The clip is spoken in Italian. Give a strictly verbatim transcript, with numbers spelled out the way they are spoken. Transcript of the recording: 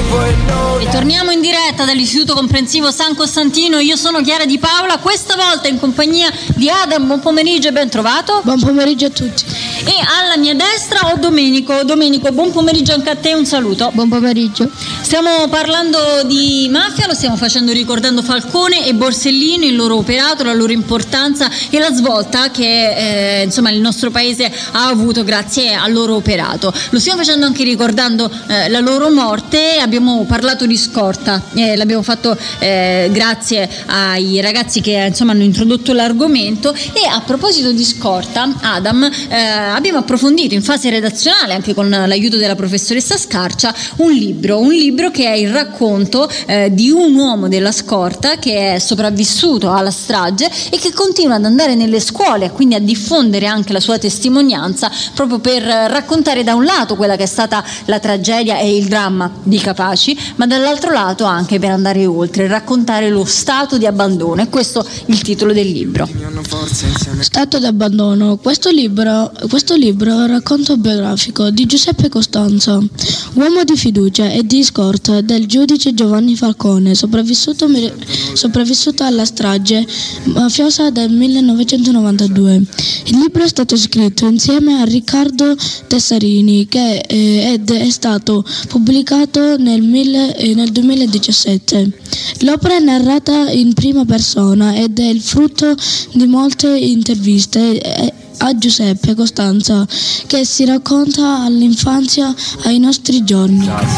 E torniamo in diretta dall'Istituto Comprensivo San Costantino. Io sono Chiara Di Paola, questa volta in compagnia di Adam. Buon pomeriggio e ben trovato. Buon pomeriggio a tutti. E alla mia destra ho Domenico. Domenico, buon pomeriggio anche a te, un saluto. Buon pomeriggio. Stiamo parlando di mafia, lo stiamo facendo ricordando Falcone e Borsellino, il loro operato, la loro importanza e la svolta che eh, insomma il nostro paese ha avuto grazie al loro operato. Lo stiamo facendo anche ricordando eh, la loro morte. Abbiamo parlato di scorta, eh, l'abbiamo fatto eh, grazie ai ragazzi che insomma hanno introdotto l'argomento. E a proposito di scorta, Adam, eh, abbiamo approfondito in fase redazionale, anche con l'aiuto della professoressa Scarcia, un libro, un libro che è il racconto eh, di un uomo della scorta che è sopravvissuto alla strage e che continua ad andare nelle scuole, quindi a diffondere anche la sua testimonianza, proprio per raccontare da un lato quella che è stata la tragedia e il dramma di Capaci, ma dall'altro lato anche per andare oltre, raccontare lo stato di abbandono. E questo è il titolo del libro. Stato di abbandono. Questo libro, questo libro è un racconto biografico di Giuseppe Costanzo, uomo di fiducia e di scorta del giudice Giovanni Falcone, sopravvissuto, sopravvissuto alla strage mafiosa del millenovecentonovantadue. Il libro è stato scritto insieme a Riccardo Tessarini che, eh, ed è stato pubblicato nel, mille, eh, nel duemiladiciassette. L'opera è narrata in prima persona ed è il frutto di molte interviste eh, a Giuseppe Costanzo, che si racconta all'infanzia ai nostri giorni.